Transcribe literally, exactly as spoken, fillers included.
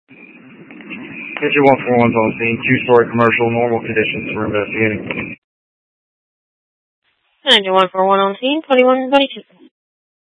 Picture one four one's on scene. Two-story commercial, normal conditions. We're investigating. ninety-one four one on scene, twenty-one twenty-two.